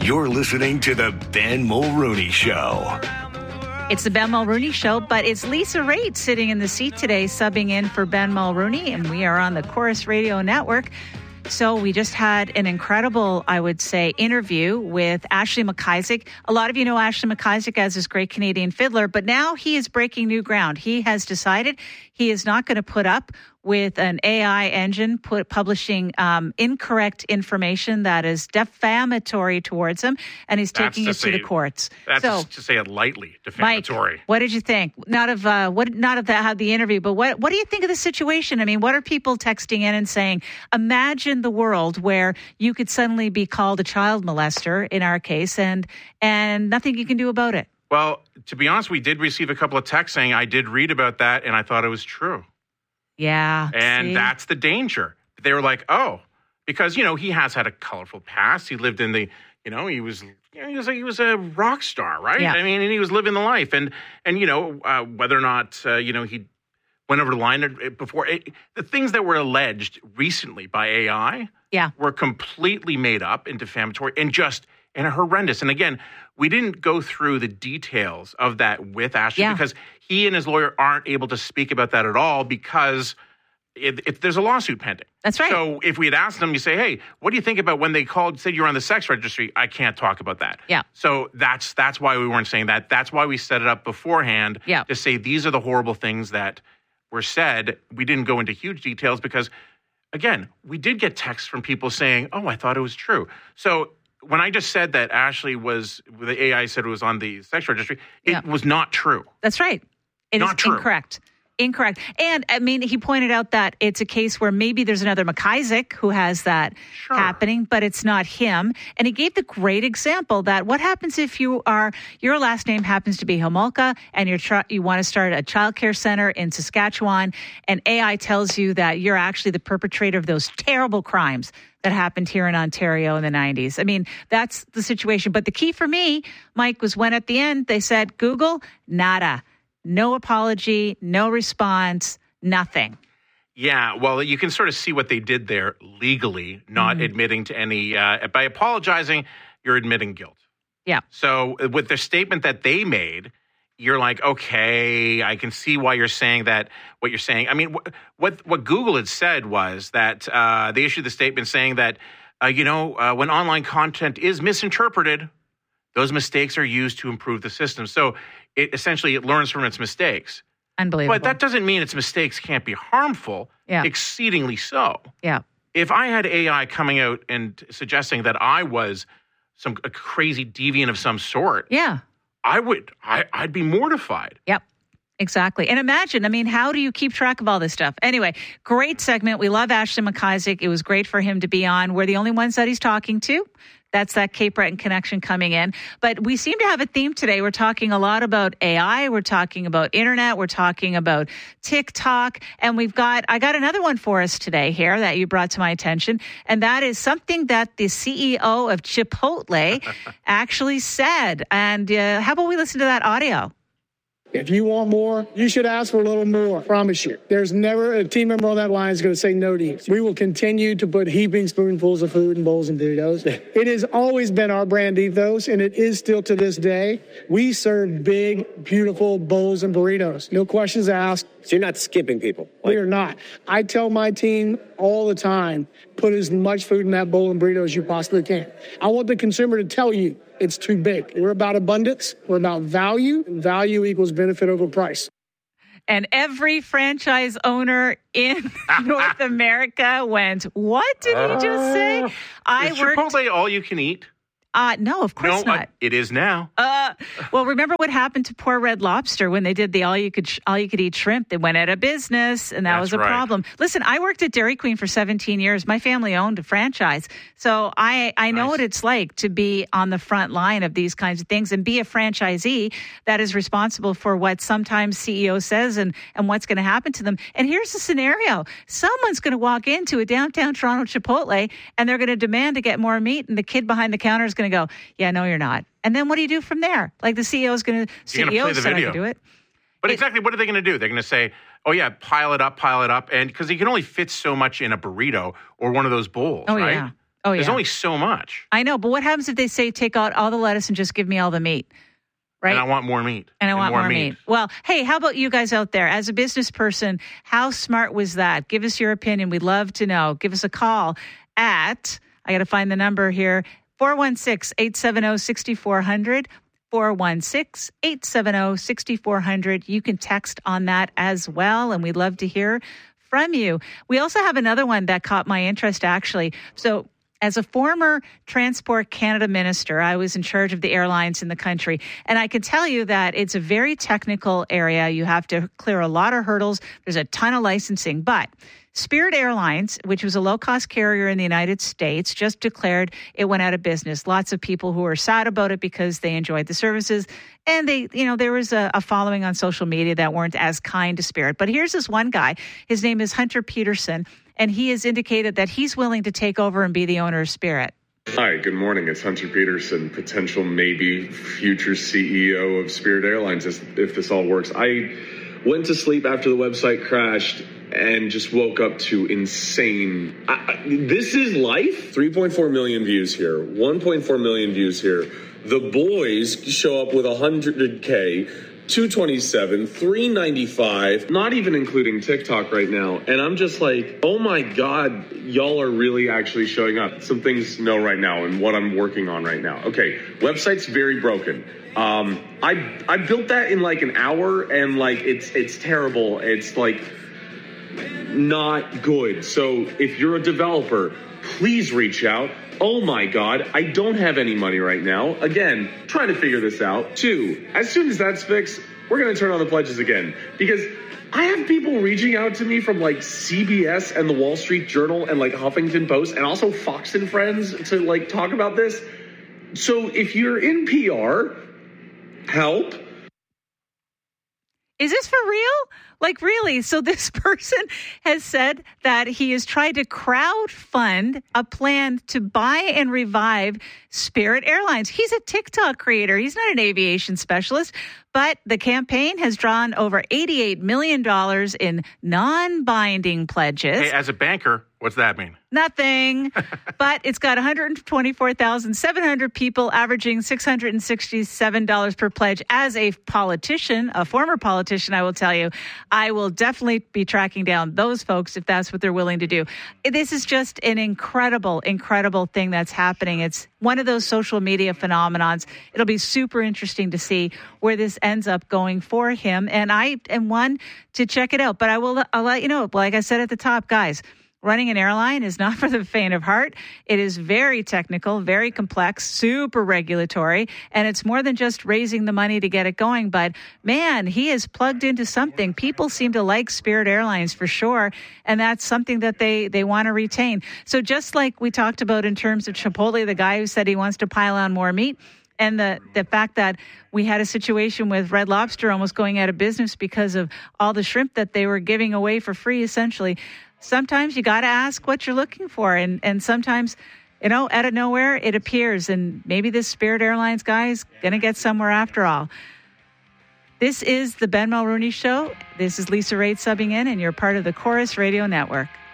You're listening to the Ben Mulrooney Show. It's the Ben Mulrooney Show, but it's Lisa Raitt sitting in the seat today, subbing in for Ben Mulrooney, and we are on the Chorus Radio Network. So we just had an incredible, I would say, interview with Ashley McIsaac. A lot of you know Ashley McIsaac as this great Canadian fiddler, but now he is breaking new ground. He has decided he is not going to put up with an AI engine publishing incorrect information that is defamatory towards him, and he's taking it to the courts. That's to say it lightly, defamatory. Mike, what did you think? Not of the interview, but what do you think of the situation? I mean, what are people texting in and saying? Imagine the world where you could suddenly be called a child molester, in our case, and nothing you can do about it. Well, to be honest, we did receive a couple of texts saying I did read about that, and I thought it was true. Yeah. And that's the danger. They were like, oh, because, he has had a colorful past. He lived in the, he was a rock star, right? Yeah. I mean, and he was living the life. And whether or not, he went over the line before, the things that were alleged recently by AI were completely made up and defamatory and horrendous. And again, we didn't go through the details of that with Ashley because he and his lawyer aren't able to speak about that at all because there's a lawsuit pending. That's right. So if we had asked them, you say, hey, what do you think about when they said you were on the sex registry? I can't talk about that. Yeah. So that's why we weren't saying that. That's why we set it up beforehand to say these are the horrible things that were said. We didn't go into huge details because, again, we did get texts from people saying, oh, I thought it was true. So when I just said that the AI said it was on the sex registry, it was not true. That's right. It is incorrect. Incorrect. And, I mean, he pointed out that it's a case where maybe there's another McIsaac who has that happening, but it's not him. And he gave the great example that what happens if your last name happens to be Homolka and you want to start a childcare center in Saskatchewan, and AI tells you that you're actually the perpetrator of those terrible crimes that happened here in Ontario in the 90s. I mean, that's the situation. But the key for me, Mike, was when at the end they said, Google, nada. No apology, no response, nothing. Yeah, well, you can sort of see what they did there legally, not admitting to any, by apologizing, you're admitting guilt. Yeah. So with the statement that they made, you're like, okay, I can see why you're saying that, what you're saying. I mean, what Google had said was that they issued the statement saying that, when online content is misinterpreted, those mistakes are used to improve the system. So it learns from its mistakes. Unbelievable. But that doesn't mean its mistakes can't be harmful, exceedingly so. Yeah. If I had AI coming out and suggesting that I was a crazy deviant of some sort, I'd be mortified. Yep. Exactly. And imagine, I mean, how do you keep track of all this stuff? Anyway, great segment. We love Ashley McIsaac. It was great for him to be on. We're the only ones that he's talking to. That's that Cape Breton connection coming in. But we seem to have a theme today. We're talking a lot about AI. We're talking about internet. We're talking about TikTok. And I got another one for us today here that you brought to my attention. And that is something that the CEO of Chipotle actually said. And how about we listen to that audio? If you want more, you should ask for a little more. I promise you. There's never a team member on that line is going to say no to you. We will continue to put heaping spoonfuls of food in bowls and burritos. It has always been our brand ethos, and it is still to this day. We serve big, beautiful bowls and burritos. No questions asked. So you're not skipping people? We are not. I tell my team all the time, put as much food in that bowl and burrito as you possibly can. I want the consumer to tell you it's too big. We're about abundance. We're about value. And value equals benefit over price. And every franchise owner in North America went, what did he just say? Is Chipotle all you can eat? No, of course not. It is now. Well, remember what happened to poor Red Lobster when they did the all you could eat shrimp? They went out of business, and that was a problem. Listen, I worked at Dairy Queen for 17 years. My family owned a franchise, so I know what it's like to be on the front line of these kinds of things and be a franchisee that is responsible for what sometimes CEO says and what's going to happen to them. And here's the scenario: someone's going to walk into a downtown Toronto Chipotle and they're going to demand to get more meat, and the kid behind the counter is going to go, yeah, no, you're not. And then what do you do from there? Like the CEO is going to do it. But exactly what are they going to do? They're going to say, oh, yeah, pile it up. And because you can only fit so much in a burrito or one of those bowls, right? Yeah. Oh, yeah. There's only so much. I know, but what happens if they say take out all the lettuce and just give me all the meat? Right? And I want more meat. And I want more meat. Well, hey, how about you guys out there? As a business person, how smart was that? Give us your opinion. We'd love to know. Give us a call at, I got to find the number here, 416-870-6400. 416-870-6400. You can text on that as well, and we'd love to hear from you. We also have another one that caught my interest, actually. So as a former Transport Canada minister, I was in charge of the airlines in the country. And I can tell you that it's a very technical area. You have to clear a lot of hurdles. There's a ton of licensing. But Spirit Airlines, which was a low-cost carrier in the United States, just declared it went out of business. Lots of people who were sad about it because they enjoyed the services. And there was a following on social media that weren't as kind to Spirit. But here's this one guy. His name is Hunter Peterson. And he has indicated that he's willing to take over and be the owner of Spirit. Hi, good morning. It's Hunter Peterson, potential maybe future CEO of Spirit Airlines if this all works. I went to sleep after the website crashed and just woke up to insane. This is life. 3.4 million views here, 1.4 million views here. The boys show up with 100K. 227, 395, not even including TikTok right now. And I'm just like, oh my God, y'all are really actually showing up. Some things to know right now and what I'm working on right now. Okay, website's very broken. I built that in like an hour and like it's terrible. It's like not good. So if you're a developer, please reach out. Oh my God, I don't have any money right now. Again, trying to figure this out. 2, as soon as that's fixed, we're going to turn on the pledges again. Because I have people reaching out to me from like CBS and the Wall Street Journal and like Huffington Post and also Fox and Friends to like talk about this. So if you're in PR, help. Is this for real? Like, really? So this person has said that he has tried to crowdfund a plan to buy and revive Spirit Airlines. He's a TikTok creator. He's not an aviation specialist, but the campaign has drawn over $88 million in non-binding pledges. Hey, as a banker, what's that mean? Nothing. But it's got 124,700 people averaging $667 per pledge. As a politician, a former politician, I will tell you, I will definitely be tracking down those folks if that's what they're willing to do. This is just an incredible, incredible thing that's happening. It's one of those social media phenomenons. It'll be super interesting to see where this ends up going for him. And I am one to check it out. But I'll let you know, like I said at the top, guys, running an airline is not for the faint of heart. It is very technical, very complex, super regulatory, and it's more than just raising the money to get it going. But man, he is plugged into something. People seem to like Spirit Airlines for sure, and that's something that they want to retain. So just like we talked about in terms of Chipotle, the guy who said he wants to pile on more meat, and the fact that we had a situation with Red Lobster almost going out of business because of all the shrimp that they were giving away for free, essentially. Sometimes you got to ask what you're looking for. And sometimes, out of nowhere, it appears. And maybe this Spirit Airlines guy is going to get somewhere after all. This is the Ben Mulroney Show. This is Lisa Raitt subbing in, and you're part of the Chorus Radio Network.